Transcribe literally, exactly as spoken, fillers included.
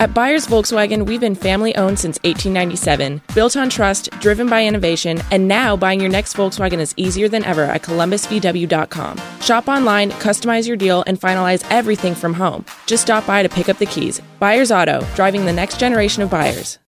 At Byers Volkswagen, we've been family-owned since eighteen ninety-seven, built on trust, driven by innovation, and now buying your next Volkswagen is easier than ever at columbus v w dot com. Shop online, customize your deal, and finalize everything from home. Just stop by to pick up the keys. Byers Auto, driving the next generation of buyers.